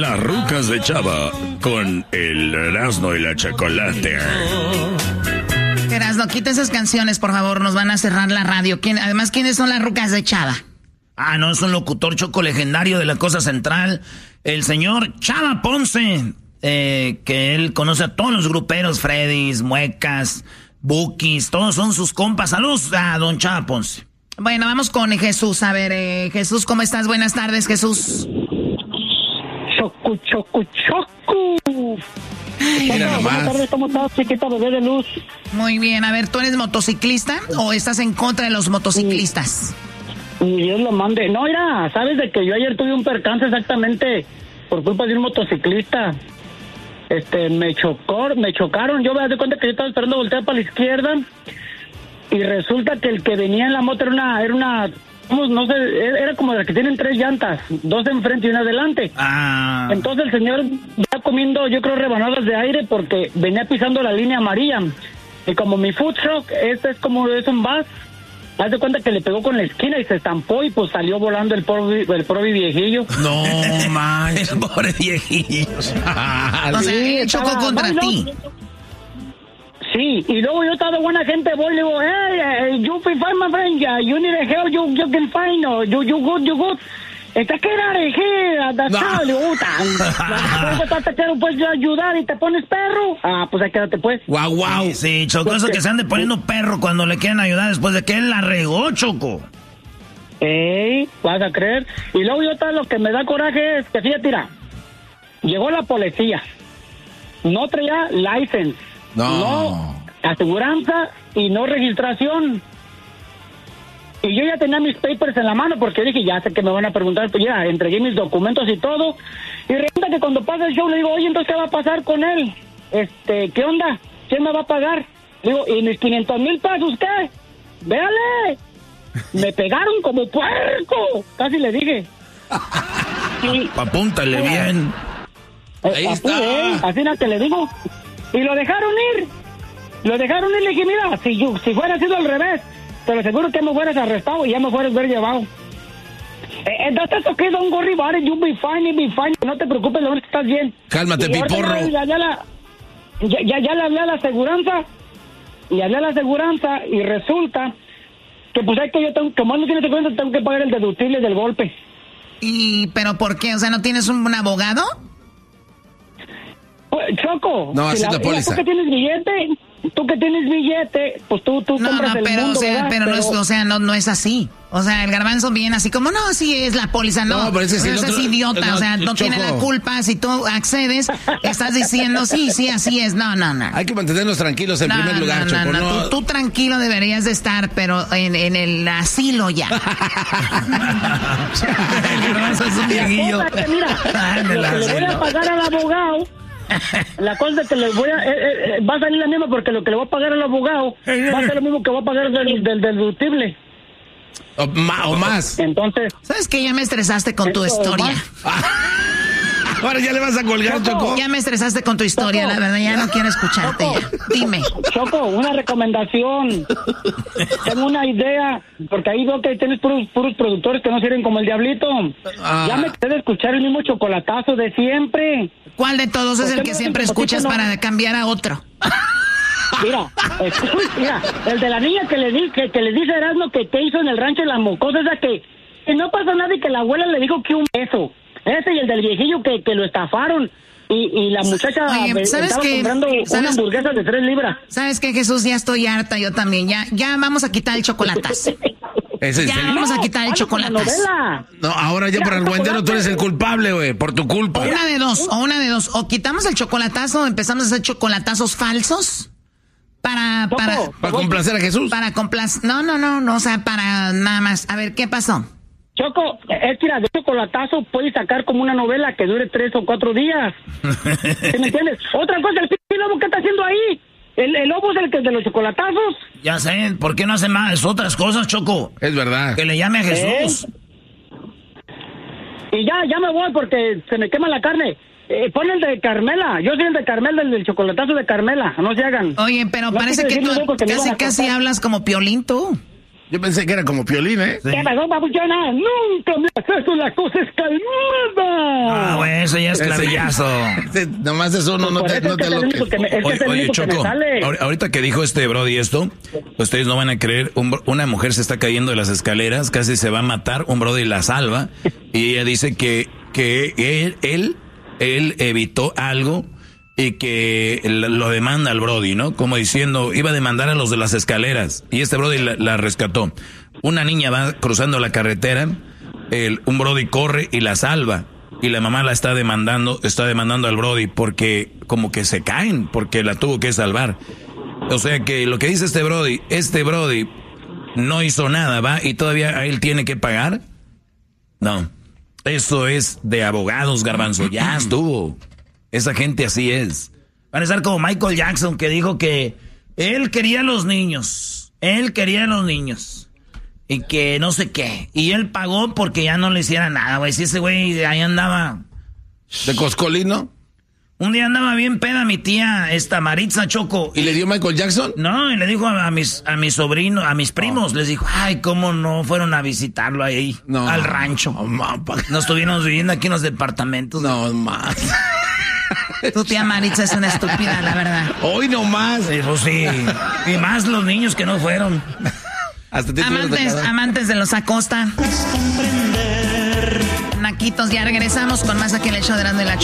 Las rucas de Chava con el Erasmo y la Chocolate. Erasmo, quita esas canciones, por favor, nos van a cerrar la radio. Además, ¿quiénes son las rucas de Chava? Ah, no, es un locutor choco legendario de la Cosa Central, el señor Chava Ponce, que él conoce a todos los gruperos, Freddys, Muecas, Bukis, todos son sus compas. Saludos a don Chava Ponce. Bueno, vamos con Jesús. A ver, Jesús, ¿cómo estás? Buenas tardes, Jesús. Choco. Mira nomás. Buenas tardes, ¿cómo estás, chiquita bebé de luz? Muy bien, a ver, ¿tú eres motociclista o estás en contra de los motociclistas? Y Dios lo mande. No, mira, sabes de que yo ayer tuve un percance exactamente por culpa de un motociclista. Me chocaron. Yo me di cuenta que yo estaba esperando voltear para la izquierda y resulta que el que venía en la moto era una no sé, era como de las que tienen 3 llantas, 2 enfrente y una adelante. Ah. Entonces el señor ya comiendo, yo creo, rebanadas de aire porque venía pisando la línea amarilla. Y como mi food truck, es un bus, haz de cuenta que le pegó con la esquina y se estampó y pues salió volando el pobre viejillo. No, manches, el pobre viejillo. O sea, él chocó contra ti. Sí, y luego yo estaba buena gente, voy y le digo, hey, you feel fine, my friend, you need help, you can find, or you good. Está que era de le gusta. Te quiero pues ayudar y te pones perro. Ah, pues ahí quédate pues. Wow. Sí, Choco, eso que se ande poniendo perro cuando le quieren ayudar después de que él la regó, Choco. Vas a creer. Y luego yo lo que me da coraje es que fíjate, tira, llegó la policía, no traía license. No aseguranza y no registración. Y yo ya tenía mis papers en la mano porque dije, ya sé que me van a preguntar, pues ya entregué mis documentos y todo. Y resulta que cuando pasa el show le digo, oye, entonces ¿qué va a pasar con él? ¿Qué onda? ¿Quién me va a pagar? Le digo, ¿y mis 500,000 pesos qué? ¡Véale! Me pegaron como puerco. Casi le dije. Y, apúntale bien. Ahí está. Así es que le digo. Y lo dejaron ir. Le dije, mira, si fuera sido al revés, te lo aseguro que me hubieras arrestado y ya me hubieras llevado. Entonces, ok, don't worry about it, you'll be fine. No te preocupes, lo único que estás bien. Cálmate, piporro. Ya le hablé a la aseguranza. Y resulta que pues es que yo tengo, como no tiene seguridad, tengo que pagar el deductible del golpe. ¿Pero por qué? O sea, ¿no tienes un abogado? Choco, no, así la póliza. Tú que tienes billete, pues tú compras el mundo, ¿verdad? Pero no es así. O sea, el garbanzo viene así como, no, sí es la póliza, no. No, pero ese es idiota, no, o sea, no Choco. tiene la culpa. Si tú accedes, estás diciendo, sí, así es. No. Hay que mantenernos tranquilos en primer lugar, Choco. No. Tú tranquilo deberías de estar, pero en el asilo ya. El garbanzo es un viejillo. Mira, lo que le voy a pagar al abogado, la cosa es que le voy va a salir la misma porque lo que le voy a pagar al abogado va a ser lo mismo que voy a pagar del deductible. O más. Entonces, ¿sabes qué? Ya me estresaste con tu historia. Ahora ya le vas a colgar, Choco. Ya me estresaste con tu historia, Choco, la verdad, ya no quiero escucharte. Choco, ya. Dime. Choco, una recomendación. Tengo una idea, porque ahí veo que tienes puros productores que no sirven como el diablito. Ya me quedé de escuchar el mismo chocolatazo de siempre. ¿Cuál de todos es el que siempre escuchas para cambiar a otro? Mira, el de la niña que le dice Erasmo que hizo en el rancho de la mocosa, esa que no pasó nada y que la abuela le dijo que un beso. Ese y el del viejillo que lo estafaron. Y la muchacha estaba comprando una hamburguesa de 3 libras. ¿Sabes qué, Jesús? Ya estoy harta, yo también. Ya vamos a quitar el chocolatazo. Vamos a quitar el chocolatazo. No, ahora ya por el güendero tú eres el culpable, güey, por tu culpa. Una de dos. O quitamos el chocolatazo o empezamos a hacer chocolatazos falsos. Para complacer a Jesús. No, o sea, para nada más. A ver, ¿qué pasó? Choco, es que de chocolatazo puedes sacar como una novela que dure 3 o 4 días. ¿Sí me entiendes? Otra cosa, el lobo, ¿qué está haciendo ahí? ¿El lobo es el que es de los chocolatazos? Ya sé, ¿por qué no hace más otras cosas, Choco? Es verdad. Que le llame a Jesús. Y ya me voy porque se me quema la carne. Pon el de Carmela. Yo soy el de Carmela, el del chocolatazo de Carmela. No se hagan. Oye, pero no parece que tú casi hablas como Piolín, tú. Yo pensé que era como Piolín, ¿eh? Sí. ¿Qué pasó, papuchona? Nunca me haces eso, la cosa es calmada. Ah, bueno, Eso ya es clavillazo. Nomás es uno, no te lo que... Oye, Choco, ahorita que dijo este brody esto, ustedes no van a creer, una mujer se está cayendo de las escaleras, casi se va a matar, un brody la salva, y ella dice que él evitó algo y que lo demanda al brody, ¿no? Como diciendo, iba a demandar a los de las escaleras, y este brody la rescató. Una niña va cruzando la carretera, un brody corre y la salva, y la mamá la está demandando al brody porque como que se caen, porque la tuvo que salvar. O sea que lo que dice este brody no hizo nada, ¿va? Y todavía a él tiene que pagar. No, eso es de abogados, Garbanzo, ya estuvo. Esa gente así es. Van a estar como Michael Jackson, que dijo que él quería a los niños. Y que no sé qué. Y él pagó porque ya no le hiciera nada, güey. Si ese güey ahí andaba... ¿De coscolino? Un día andaba bien peda mi tía, Maritza, Choco. ¿Y le dio Michael Jackson? No, y le dijo a mis sobrinos, a mis primos, les dijo, ay, cómo no fueron a visitarlo ahí, al rancho. Nos estuvimos viviendo aquí en los departamentos. No, más. Tu tía Maritza es una estúpida, la verdad. Hoy no más. Pues sí. Y más los niños que no fueron. Amantes de los Acosta. Naquitos, ya regresamos con más aquí en el show de Erasmo y la